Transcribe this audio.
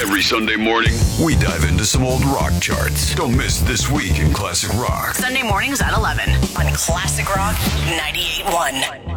Every Sunday morning, we dive into some old rock charts. Don't miss This Week in Classic Rock. Sunday mornings at 11 on Classic Rock 98.1.